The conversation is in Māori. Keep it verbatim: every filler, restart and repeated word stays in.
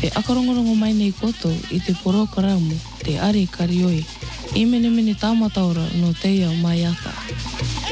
E akarongorongo mai nei kotou i te porokaramo, te are karioi, i mene mene tāmataura no teia mai ata.